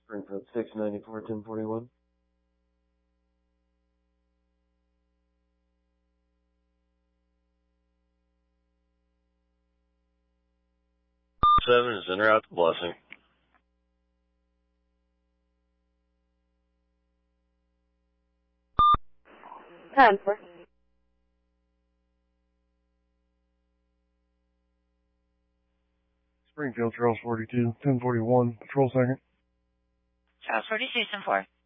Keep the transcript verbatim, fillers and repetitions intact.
Springfield six ninety-four, ten forty-one. Seven is en route to Blessing. ten four. Springfield, Charles forty-two, ten forty-one, patrol second. Charles forty-two, ten four.